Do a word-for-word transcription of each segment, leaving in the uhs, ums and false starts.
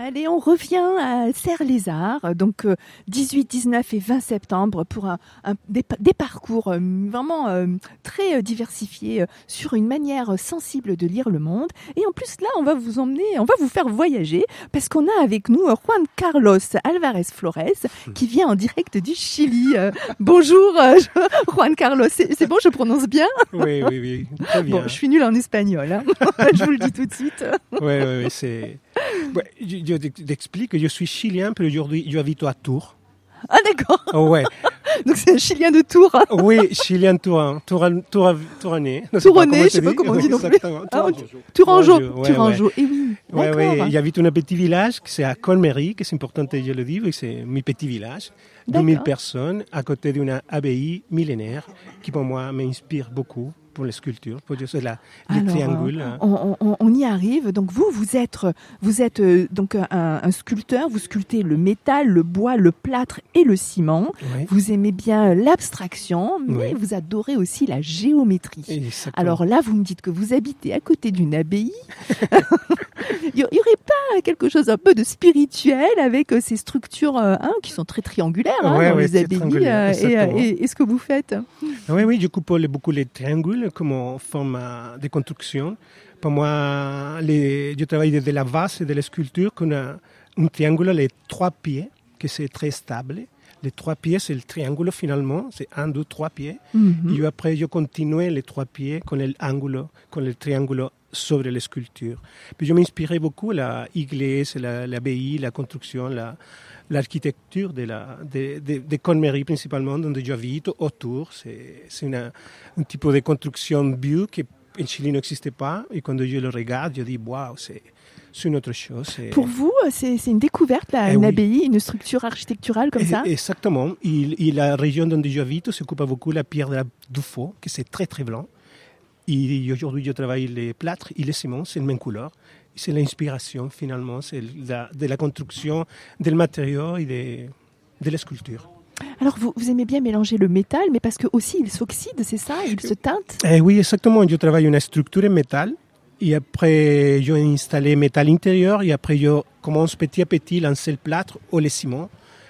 Allez, on revient à Serre-les-Arts, donc euh, dix-huit, dix-neuf et vingt septembre pour un, un, des, des parcours euh, vraiment euh, très euh, diversifiés euh, sur une manière sensible de lire le monde. Et en plus là, on va vous emmener, on va vous faire voyager parce qu'on a avec nous euh, Juan Carlos Alvarez Flores qui vient en direct du Chili. Euh, bonjour euh, Juan Carlos, c'est, c'est bon, je prononce bien? Oui, oui, oui, très bien. Bon, je suis nulle en espagnol, hein. Je vous le dis tout de suite. Oui, oui, oui, c'est... Ouais, je, je t'explique que je suis chilien, mais aujourd'hui, je habite à Tours. Ah d'accord. Oh, ouais. Donc c'est un Chilien de Tours. Oui, Chilien touran, touran, touran, touranais. Touranais, je sais pas comment on dit non plus. Exactement. Ah, Tourangeau. Ouais, Tourangeau. ouais. Et oui. Ouais, D'accord. ouais. J'habite dans un petit village, c'est à Colmery, que c'est important de le dire, c'est mon petit village, deux mille personnes, à côté d'une abbaye millénaire, qui pour moi m'inspire beaucoup pour les sculptures, pour dire cela, les Alors, triangles. euh, on, on, on y arrive. Donc vous, vous êtes, vous êtes euh, donc un, un sculpteur. Vous sculptez le métal, le bois, le plâtre et le ciment. Oui. Vous aimez bien l'abstraction, mais Oui. vous adorez aussi la géométrie. Exactement. Alors là, vous me dites que vous habitez à côté d'une abbaye. Il n'y aurait pas quelque chose un peu de spirituel avec euh, ces structures euh, hein, qui sont très triangulaires hein, Ouais, dans ouais, les abbayes triangulaires, euh, et, exactement. et, et ce que vous faites? Oui, oui, je coupe beaucoup les triangles comme forme de construction. Pour moi, les, je travaille de la base et de la sculpture qu'on a un triangle, les trois pieds, que c'est très stable. Les trois pieds, c'est le triangle finalement, c'est un, deux, trois pieds. Mm-hmm. Et après, je continue les trois pieds con l'angle, con le triangle sobre la sculpture. Puis je m'inspirais beaucoup à l'église, la, l'abbaye, la construction, la, l'architecture de, la, de, de, de Colmery principalement, donde j'habite, autour. C'est, c'est une, un type de construction bio qui en Chili n'existait pas. Et quand je le regarde, je dis, waouh, c'est, c'est une autre chose. C'est... Pour vous, c'est, c'est une découverte, là, eh une oui. abbaye, une structure architecturale comme et, ça? Exactement. Et, et la région donde j'habite s'occupe beaucoup de la pierre de la Dufaux, qui c'est très, très blanc. Et aujourd'hui, je travaille les plâtres et les ciments, c'est la même couleur. C'est l'inspiration, finalement, c'est la, de la construction, des matériaux et de, de la sculpture. Alors, vous, vous aimez bien mélanger le métal, mais parce que aussi il s'oxyde, c'est ça? Il se teinte? Eh oui, exactement. Je travaille une structure en métal. Et après, j'ai installé métal intérieur. Et après, je commence petit à petit à lancer le plâtre ou le ciment.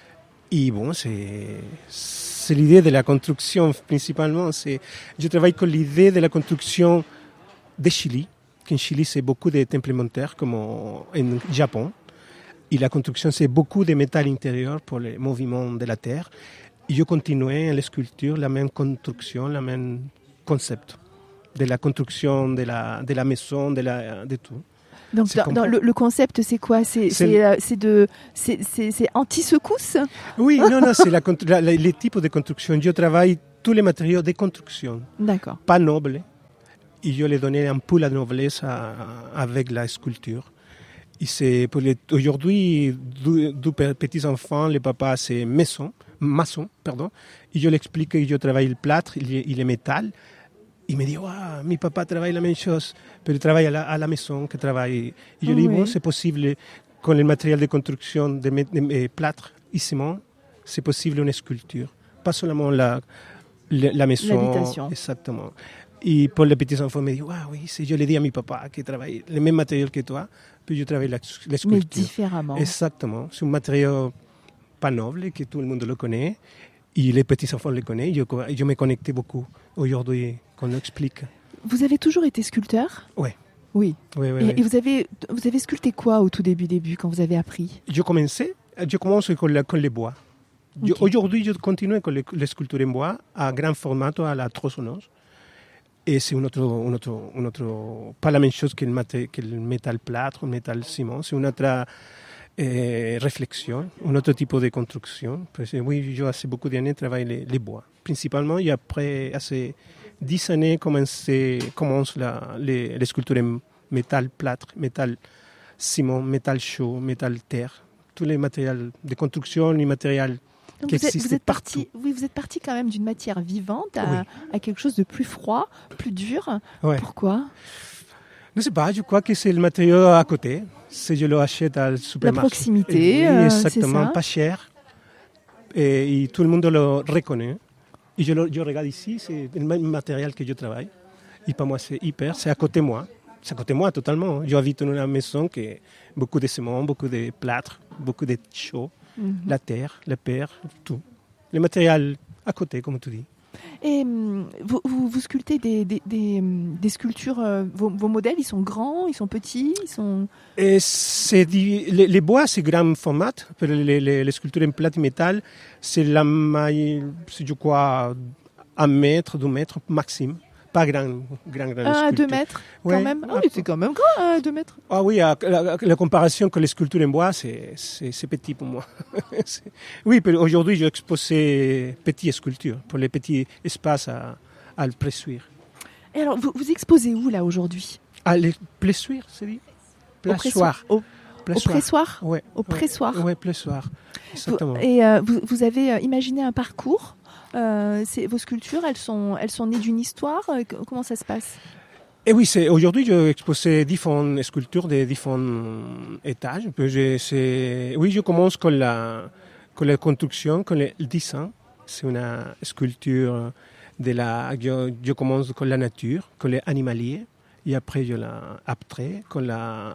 Et bon, c'est... C'est l'idée de la construction principalement. C'est, je travaille avec l'idée de la construction de Chili. En Chili, c'est beaucoup de complémentaires comme en Japon. Et la construction, c'est beaucoup de métal intérieur pour les mouvements de la terre. Et je continuais à la sculpture, la même construction, le même concept de la construction de la, de la maison, de, la, de tout. Donc, dans, dans le, le concept, c'est quoi? C'est, c'est, c'est, euh, c'est, de, c'est, c'est, c'est anti-secousse? Oui, non, non, c'est la, la, les types de construction. Je travaille tous les matériaux de construction. D'accord. Pas nobles. Et je les donnais un peu la noblesse à, avec la sculpture. Et c'est pour les, aujourd'hui, deux, deux petits enfants, le papa c'est maçon, maçon, pardon. Et je l'explique que je travaille le plâtre, il est métal. Il me dit, wow, mon papa travaille la même chose, mais il travaille à la, à la maison, que travaille. Et je oui. dis, bon, c'est possible, con le matériel de construction de, de, de plâtre et ciment, c'est possible une sculpture. Pas seulement la, la, la maison. L'habitation. Exactement. Et pour les petits enfants, il me dit, wow, oui, si je l'ai dit à mon papa qui travaille le même matériel que toi, puis je travaille la, la sculpture. Mais différemment. Exactement. C'est un matériau pas noble, que tout le monde le connaît. Et les petits enfants le connaissent. Je, je me connectais beaucoup aujourd'hui qu'on explique. Vous avez toujours été sculpteur? Ouais. Oui. Oui. Oui, et, oui. Et vous avez, vous avez sculpté quoi au tout début, début quand vous avez appris? Je commençais, je commence avec le, le bois. Okay. Je, aujourd'hui, je continue avec les, les sculptures en bois à grand format, à la tronçonneuse. Et c'est un autre, un autre, un autre, pas la même chose que le, maté, que le métal plâtre, le métal ciment. C'est une autre eh, réflexion, un autre type de construction. Parce que, oui, j'ai assez beaucoup d'années travaillé les, les bois, principalement. Et après, assez dix années, commencé, commence la, les, les sculptures en métal plâtre, métal ciment, métal chaud, métal terre. Tous les matériaux de construction, les matériaux Donc qui vous êtes, existent vous êtes partout. Parti, oui, vous êtes parti quand même d'une matière vivante à, oui. à quelque chose de plus froid, plus dur. Ouais. Pourquoi? Je ne sais pas, je crois que c'est le matériau à côté. Si je l'achète au supermarché. La proximité, et, oui, euh, exactement, c'est ça. Pas cher. Et, et tout le monde le reconnaît. Et je, le, je regarde ici, c'est le même matériel que je travaille. Et pour moi, c'est hyper, c'est à côté de moi. c'est à côté de moi totalement. J'habite dans une maison qui a beaucoup de ciment, beaucoup de plâtre, beaucoup de chaux, mm-hmm. la terre, la pierre, tout. Le matériel à côté, comme tu dis. Et vous, vous, vous sculptez des, des, des, des sculptures, euh, vos, vos modèles, ils sont grands, ils sont petits, ils sont... Et c'est dit, les, les bois, c'est grand format. Les, les, les sculptures en plâtre et métal, c'est la maille, je crois, un mètre, deux mètres maximum. Pas grand, grand, grand. Ah, deux mètres, quand ouais. même. Ah oui, c'est quand même grand, hein, deux mètres. Ah oui, la, la, la comparaison avec les sculptures en bois, c'est, c'est, c'est petit pour moi. Oui, aujourd'hui, j'ai exposé petites sculptures pour les petits espaces à, à le pressuire. Et alors, vous, vous exposez où, là, aujourd'hui? Ah, les pressuire, c'est dit? Pressoir. Au, au pressoir. Ouais. Au pressoir. Oui, ouais, pressoir. Exactement. Vous, et euh, vous, vous avez euh, imaginé un parcours. Euh, c'est, vos sculptures, elles sont, elles sont nées d'une histoire. euh, Comment ça se passe? Et oui, c'est, aujourd'hui, j'ai exposé différentes sculptures de différents étages. Je, c'est, oui, je commence avec la, avec la construction, avec le dessin. C'est une sculpture de la... Je, je commence avec la nature, avec l'animalier. Et après, je l'abstrais, avec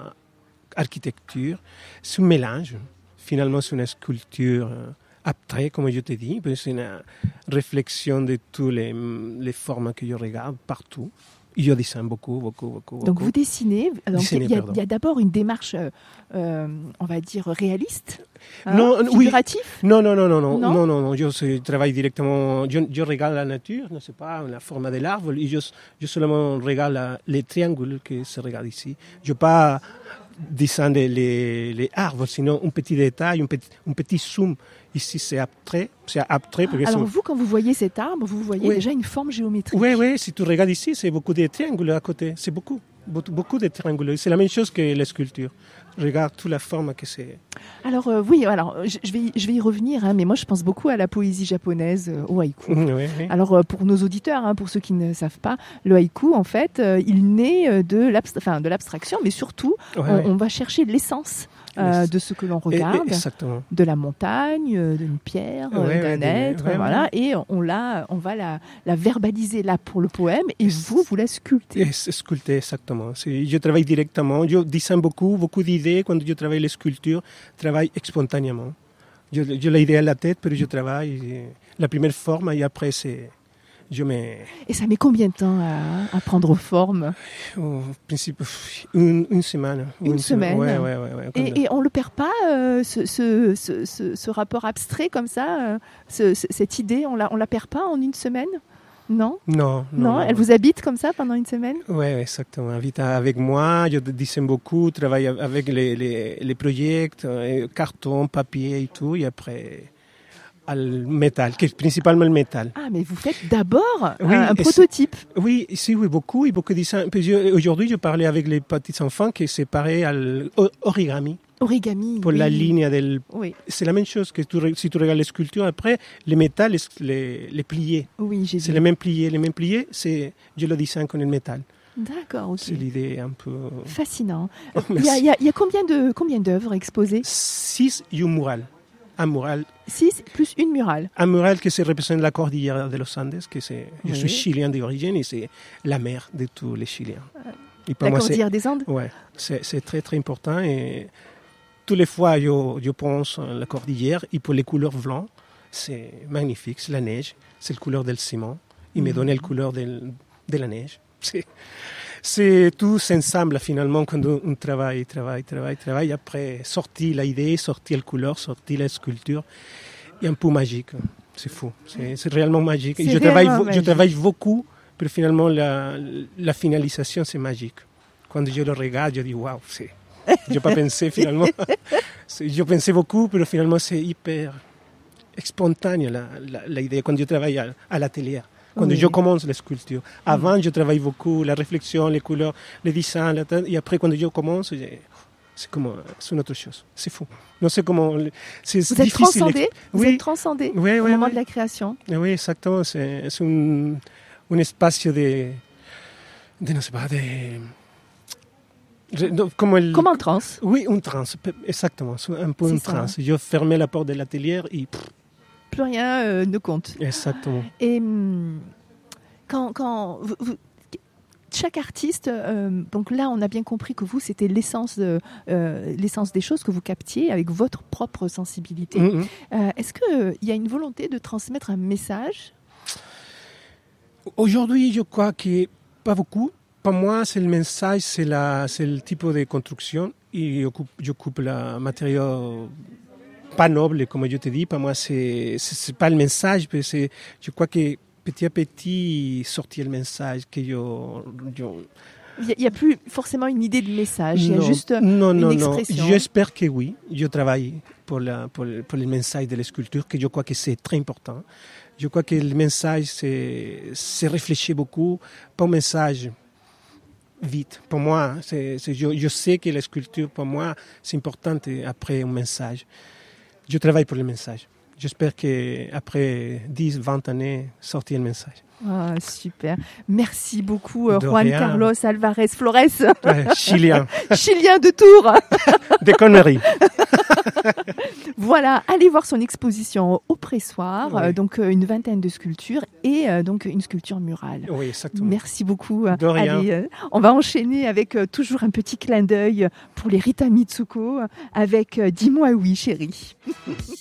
l'architecture. C'est un mélange. Finalement, c'est une sculpture abstrait, comme je te dis. C'est une réflexion de toutes les, les formes que je regarde partout. Et je dessine beaucoup, beaucoup, beaucoup. Donc beaucoup. vous dessinez. Donc Dessiner, il, y a, pardon. il y a d'abord une démarche, euh, on va dire, réaliste, hein, non, figuratif. Oui. Non, non, non, non, non, non, non, non, non. Je, je travaille directement. Je, je regarde la nature, ne sais pas, la forme de l'arbre. Et je, je seulement regarde la, les triangles qui se regardent ici. Je pas dessiner les, les arbres, sinon un petit détail, un petit, un petit zoom. Ici, c'est abstrait. C'est abstrait parce Alors, c'est... vous, quand vous voyez cet arbre, vous voyez oui. déjà une forme géométrique. Oui, oui. Si tu regardes ici, c'est beaucoup de triangles à côté. C'est beaucoup. Beaucoup de triangles. C'est la même chose que la sculpture. Regarde toute la forme que c'est. Alors, euh, oui, alors, je, je, vais, je vais y revenir, hein, mais moi, je pense beaucoup à la poésie japonaise, euh, au haïku. Oui, oui. Alors, euh, pour nos auditeurs, hein, pour ceux qui ne savent pas, le haïku, en fait, euh, il naît de, l'abstra- enfin, de l'abstraction, mais surtout, ouais, on, ouais. on va chercher l'essence. Euh, de ce que l'on regarde, et, et, de la montagne, d'une pierre, ouais, d'un ouais, être, ouais, voilà, ouais. et on, l'a, on va la, la verbaliser là pour le poème, et vous, vous la sculptez. Et sculpter, exactement. C'est, je travaille directement, je dessine beaucoup, beaucoup d'idées. Quand je travaille les sculptures, je travaille spontanément. Je, je l'ai idée à la tête, mais je travaille la première forme, et après, c'est... Je mets... Et ça met combien de temps à, à prendre forme? Au principe, une, une semaine. Une, une semaine. Ouais, ouais, ouais, ouais, et, et on ne le perd pas, euh, ce, ce, ce, ce, ce rapport abstrait comme ça, euh, ce, ce, cette idée, on la, on la perd pas en une semaine? Non, non, non, non. Elle non. vous habite comme ça pendant une semaine? Oui, exactement. Elle habite avec moi, je dessine beaucoup, travaille avec les, les, les projets, carton, papier et tout, et après... le métal, qui est principalement le métal. Ah, mais vous faites d'abord oui, un, un prototype. Oui, si, oui, beaucoup, et beaucoup de dessins. Aujourd'hui, je parlais avec les petits enfants qui c'est pareil à l'origami. Origami. Pour oui. la ligne del... Oui. C'est la même chose que tu, si tu regardes les sculptures. Après, les métal, les, les pliés. Oui, j'ai C'est vu. les mêmes pliés. Les mêmes pliés, c'est, je le dessine avec le métal. D'accord, ok. C'est l'idée un peu... Fascinant. Oh, il, y a, il, y a, il y a combien de, combien d'œuvres exposées? Six et un mural. Un mural. Six plus une murale. Un mural qui se représente la cordillère de los Andes, que c'est, oui. je suis chilien d'origine et c'est la mère de tous les Chiliens. Et la moi, cordillère des Andes? Oui, c'est, c'est très très important et toutes les fois je, je pense à la cordillère et pour les couleurs blanches, c'est magnifique, c'est la neige, c'est la couleur du ciment, il mmh. me donne la couleur de, de la neige. C'est, c'est tout ensemble finalement quand on travaille, travaille, travaille, travaille. Après, sortir l'idée, sortir la couleur, sortir la sculpture, et un peu magique. C'est fou, c'est, c'est réellement magique. C'est je, réellement travaille, magique. je travaille beaucoup, mais finalement la, la finalisation c'est magique. Quand je le regarde, je dis waouh, c'est... je n'ai pas pensé finalement. Je pensais beaucoup, mais finalement c'est hyper spontané la, la, l'idée quand je travaille à, à l'atelier. Quand oui. je commence la sculpture. Avant, mmh. je travaille beaucoup, la réflexion, les couleurs, les dessins, la et après, quand je commence, c'est comme c'est une autre chose. C'est fou. Non, c'est comment. C'est, Vous c'est êtes difficile. transcendé. Vous oui. êtes transcendé oui, au oui, moment oui. de la création. Oui, exactement. C'est, c'est un, un espace de, de, je ne sais pas, de. Comme, elle, comme un trans. Oui, un trans, exactement. Un peu c'est un ça. trans. Je fermais la porte de l'atelier et. Pff, plus rien euh, ne compte. Exactement. Et hum, quand, quand vous, vous, chaque artiste, euh, donc là, on a bien compris que vous, c'était l'essence, de, euh, l'essence des choses que vous captiez avec votre propre sensibilité. Mm-hmm. Euh, est-ce qu'il y a une volonté de transmettre un message ? Aujourd'hui, je crois que pas beaucoup. Pour moi, c'est le message, c'est, la, c'est le type de construction. Et je coupe, je coupe le matériau pas noble, comme je te dis. Pour moi, c'est, c'est, c'est pas le message, mais c'est, je crois que petit à petit, sortir le message que je... je... Il n'y a, a plus forcément une idée de message, il y a non, juste non, une non, expression. Non. J'espère que oui. Je travaille pour, la, pour, le, pour le message de la sculpture, que je crois que c'est très important. Je crois que le message, c'est, c'est réfléchir beaucoup, pas un message vite. Pour moi, c'est, c'est, je, je sais que la sculpture, pour moi, c'est important après un message. Je travaille pour le message. J'espère qu'après dix, vingt années, sortir le message. Oh, super. Merci beaucoup, de Juan rien. Carlos Alvarez Flores. Ouais, chilien. Chilien de Tours. Des conneries. Voilà, allez voir son exposition au pressoir, oui. euh, donc euh, une vingtaine de sculptures et euh, donc une sculpture murale. Oui, exactement. Merci beaucoup. De rien. Allez, euh, on va enchaîner avec euh, toujours un petit clin d'œil pour les Rita Mitsuko avec euh, Dis-moi oui, chérie.